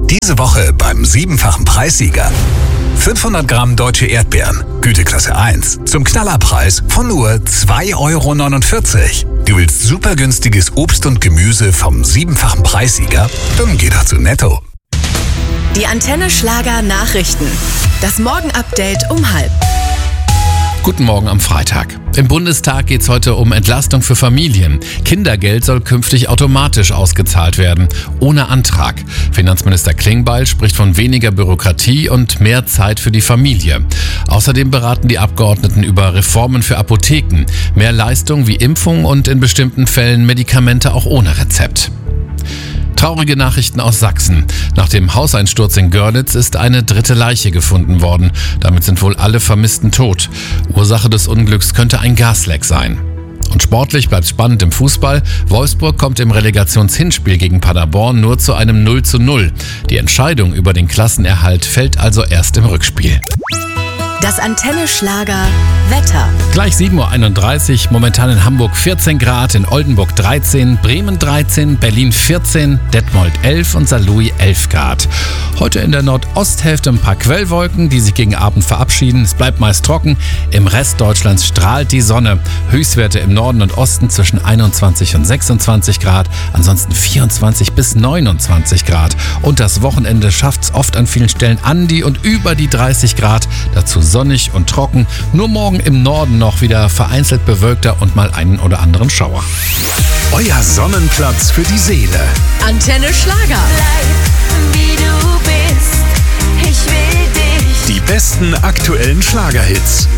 Diese Woche beim 7-fachen Preissieger. 500 Gramm deutsche Erdbeeren, Güteklasse 1, zum Knallerpreis von nur 2,49 €. Du willst super günstiges Obst und Gemüse vom 7-fachen Preissieger? Dann geh doch zu Netto. Die Antenne Schlager Nachrichten. Das Morgenupdate um 12:30. Guten Morgen am Freitag. Im Bundestag geht es heute um Entlastung für Familien. Kindergeld soll künftig automatisch ausgezahlt werden, ohne Antrag. Finanzminister Klingbeil spricht von weniger Bürokratie und mehr Zeit für die Familie. Außerdem beraten die Abgeordneten über Reformen für Apotheken, mehr Leistungen wie Impfungen und in bestimmten Fällen Medikamente auch ohne Rezept. Traurige Nachrichten aus Sachsen. Nach dem Hauseinsturz in Görlitz ist eine dritte Leiche gefunden worden. Damit sind wohl alle Vermissten tot. Ursache des Unglücks könnte ein Gasleck sein. Und sportlich bleibt spannend im Fußball. Wolfsburg kommt im Relegationshinspiel gegen Paderborn nur zu einem 0:0. Die Entscheidung über den Klassenerhalt fällt also erst im Rückspiel. Das Antenne Schlager Wetter. Gleich 7:31 Uhr, momentan in Hamburg 14 Grad, in Oldenburg 13, Bremen 13, Berlin 14, Detmold 11 und Saarlouis 11 Grad. Heute in der Nordosthälfte ein paar Quellwolken, die sich gegen Abend verabschieden. Es bleibt meist trocken. Im Rest Deutschlands strahlt die Sonne. Höchstwerte im Norden und Osten zwischen 21 und 26 Grad, ansonsten 24 bis 29 Grad. Und das Wochenende schafft es oft an vielen Stellen an die und über die 30 Grad. Dazu sonnig und trocken. Nur morgen im Norden noch wieder vereinzelt bewölkter und mal einen oder anderen Schauer. Euer Sonnenplatz für die Seele. Antenne Schlager. Bleib, wie du bist. Ich will dich. Die besten aktuellen Schlagerhits.